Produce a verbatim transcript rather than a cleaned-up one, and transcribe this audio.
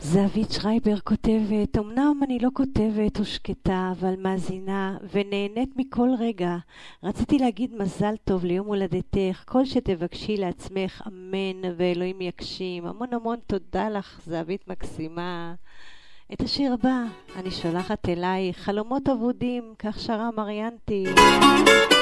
זהבית שרייבר כותבת, אמנם אני לא כותבת ושקטה, אבל מאזינה ונהנית מכל רגע. רציתי להגיד מזל טוב ליום הולדתך, כל שתבקשי לעצמך, אמן ואלוהים יקשים. המון המון תודה לך, זהבית מקסימה. את השיר הבא אני שולחת אלייך, חלומות אבודים, כך שרה מריאנטי.